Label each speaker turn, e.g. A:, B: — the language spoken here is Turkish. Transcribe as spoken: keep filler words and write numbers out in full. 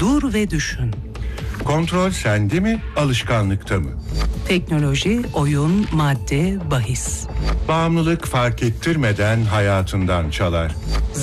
A: Dur ve düşün.
B: Kontrol sende mi, alışkanlıkta mı?
A: Teknoloji, oyun, madde, bahis.
B: Bağımlılık fark ettirmeden hayatından çalar.